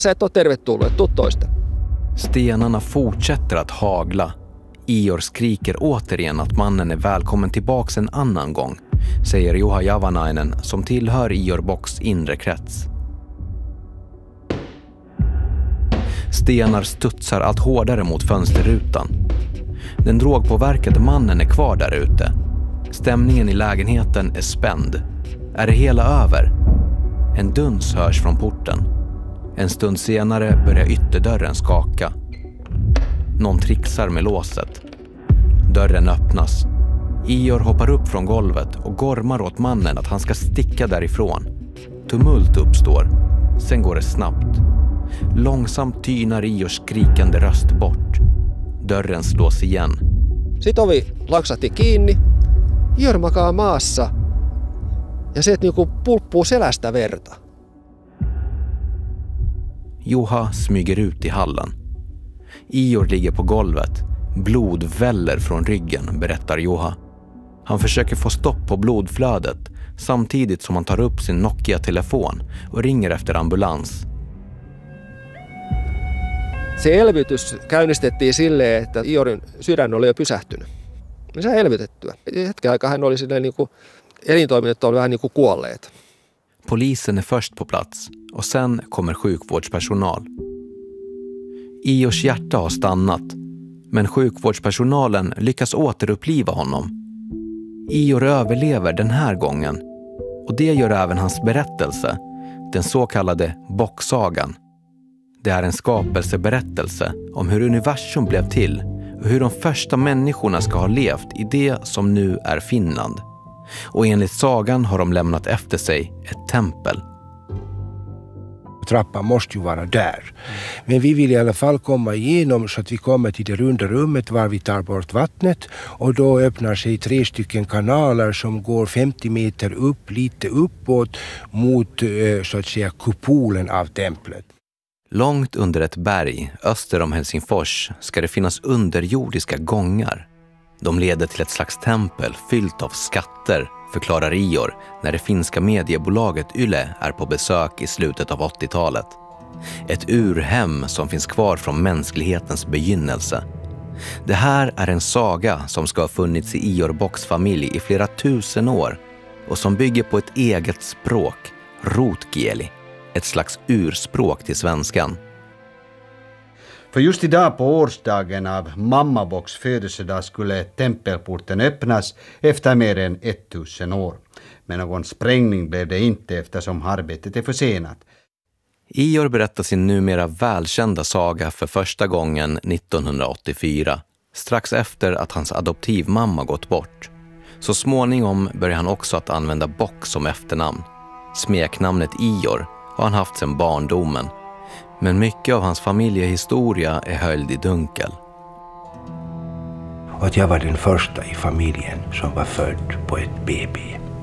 Sä et ole tervetullut, tuu toista. Stenarna fortsätter att hagla. Ior skriker återigen att mannen är välkommen tillbaks en annan gång, säger Juha Javanainen som tillhör Ior Boks inre krets. Stenar studsar allt hårdare mot fönsterrutan. Den drogpåverkade mannen är kvar där ute. Stämningen i lägenheten är spänd. Är det hela över? En duns hörs från porten. En stund senare börjar ytterdörren skaka. Någon trixar med låset. Dörren öppnas. Ior hoppar upp från golvet och gormar åt mannen att han ska sticka därifrån. Tumult uppstår. Sen går det snabbt. Långsamt tynar Iors skrikande röst bort. Dörren slås igen. Sitten ovi laksahti kiinni. Ior makaa maassa. Ja se, niinku pulppuu selästä verta. Juha smyger ut i hallen. Ior ligger på golvet. Blod väller från ryggen, berättar Juha. Han försöker få stopp på blodflödet samtidigt som han tar upp sin Nokia-telefon och ringer efter ambulans. Se elvytys käynnistettiin silleen, että Iorin sydän oli jo pysähtynyt. Me sai elvytettyä. Hetken aikaa hän oli silleen niinku elintoiminnot oli vähän niinku kuolleet. Polisen är först på plats och sen kommer sjukvårdspersonal. Iors hjärta har stannat, men sjukvårdspersonalen lyckas återuppliva honom. Ior överlever den här gången, och det gör även hans berättelse, den så kallade Bocksagan. Det är en skapelseberättelse om hur universum blev till och hur de första människorna ska ha levt i det som nu är Finland. Och enligt sagan har de lämnat efter sig ett tempel. Trappan måste ju vara där. Men vi vill i alla fall komma igenom så att vi kommer till det runda rummet var vi tar bort vattnet. Och då öppnar sig 3 stycken kanaler som går 50 meter upp, lite uppåt mot så att säga kupolen av templet. Långt under ett berg öster om Helsingfors ska det finnas underjordiska gångar. De leder till ett slags tempel fyllt av skatter, förklarar Ior när det finska mediebolaget Yle är på besök i slutet av 80-talet. Ett urhem som finns kvar från mänsklighetens begynnelse. Det här är en saga som ska ha funnits i Ior Boks familj i flera tusen år och som bygger på ett eget språk, rotkieli, ett slags urspråk till svenskan. För just idag på årsdagen av Mamma Boks födelsedag skulle tempelporten öppnas efter mer än 1000 år. Men någon sprängning blev det inte eftersom arbetet är försenat. Ior berättar sin numera välkända saga för första gången 1984, strax efter att hans adoptivmamma gått bort. Så småningom börjar han också att använda Bock som efternamn. Smeknamnet Ior har han haft sedan barndomen. Men mycket av hans familjehistoria är höljd i dunkel. Och att jag var den första i familjen som var född på ett BB.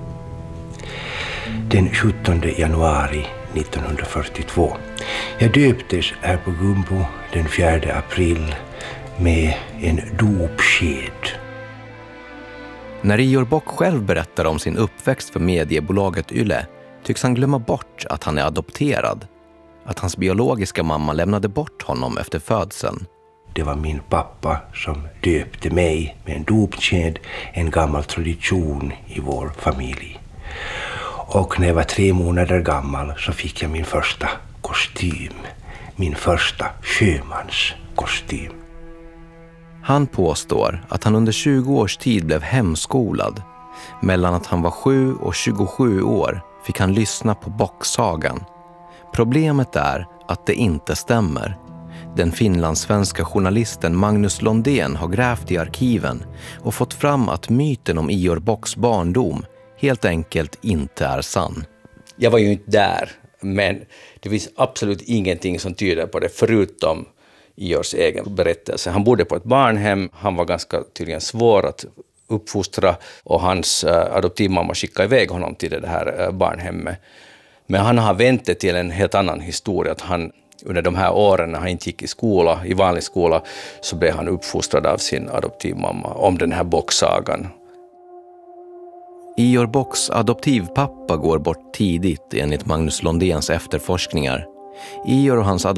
Den 17 januari 1942. Jag döptes här på Gumbo den 4 april med en dopsked. När Ior Bock själv berättar om sin uppväxt för mediebolaget Yle tycks han glömma bort att han är adopterad. Att hans biologiska mamma lämnade bort honom efter födseln. Det var min pappa som döpte mig med en dopsked, en gammal tradition i vår familj. Och när jag var 3 månader gammal så fick jag min första kostym, min första sjömanskostym. Han påstår att han under 20 års tid blev hemskolad. Mellan att han var 7 och 27 år fick han lyssna på Bocksagan. Problemet är att det inte stämmer. Den finlandssvenska journalisten Magnus Londén har grävt i arkiven och fått fram att myten om Ior Boks barndom helt enkelt inte är sann. Jag var ju inte där, men det finns absolut ingenting som tyder på det förutom Iors egen berättelse. Han bodde på ett barnhem, han var ganska tydligen svår att uppfostra och hans adoptivmamma skickade iväg honom till det här barnhemmet. Men han har väntat till en helt annan historia. Att han under de här åren när han inte gick i vanlig skola, så blev han uppfostrad av sin adoptivmamma om den här Bocksagan. Ior Boks adoptivpappa går bort tidigt enligt Magnus Londéns efterforskningar. Ior och hans